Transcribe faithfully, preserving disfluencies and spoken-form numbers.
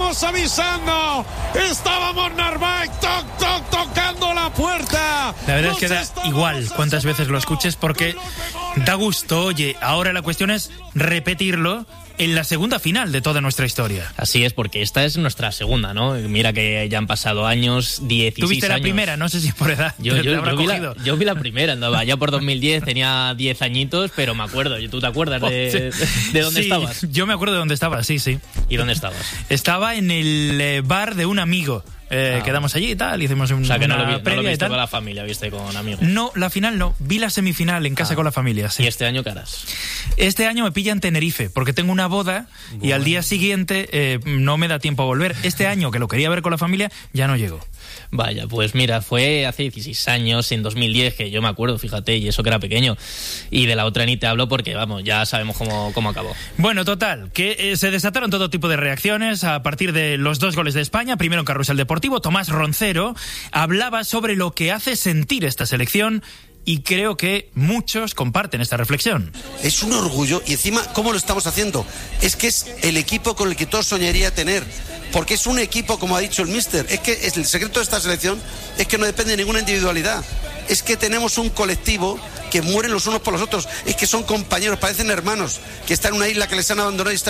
estábamos avisando. Estábamos Narváez, toc, toc, tocando la puerta. La verdad es que da igual cuántas veces lo escuches porque da gusto. Oye, ahora la cuestión es repetirlo en la segunda final de toda nuestra historia. Así es, porque esta es nuestra segunda, ¿no? Mira que ya han pasado años, dieciséis ¿Tú viste años. la primera? No sé si por edad. Yo, te, yo, te habrá yo, vi cogido. la, yo vi la primera, andaba ya por dos mil diez, tenía diez añitos, pero me acuerdo. ¿Tú te acuerdas de, de dónde sí, estabas? Yo me acuerdo de dónde estaba, sí, sí. ¿Y dónde estabas? Estaba en el eh, bar de un amigo. Eh, ah. Quedamos allí y tal, hicimos un, o sea, que una no lo, vi, previa no lo y viste tal. con la familia, viste con amigos. No, la final no, vi la semifinal en casa ah. con la familia, sí. ¿Y este año qué harás? Este año me pilla en Tenerife, porque tengo una boda bueno. y al día siguiente eh, no me da tiempo a volver. Este año, que lo quería ver con la familia, ya no llego. Vaya, pues mira, fue hace dieciséis años, en dos mil diez, que yo me acuerdo, fíjate, y eso que era pequeño. Y de la otra ni te hablo porque, vamos, ya sabemos cómo, cómo acabó. Bueno, total, que eh, se desataron todo tipo de reacciones a partir de los dos goles de España. Primero en Carrusel Deportivo, Tomás Roncero hablaba sobre lo que hace sentir esta selección y creo que muchos comparten esta reflexión. Es un orgullo y encima, ¿cómo lo estamos haciendo? Es que es el equipo con el que todos soñaría tener. Porque es un equipo, como ha dicho el míster, es que es el secreto de esta selección es que no depende de ninguna individualidad. Es que tenemos un colectivo que mueren los unos por los otros. Es que son compañeros, parecen hermanos, que están en una isla que les han abandonado y están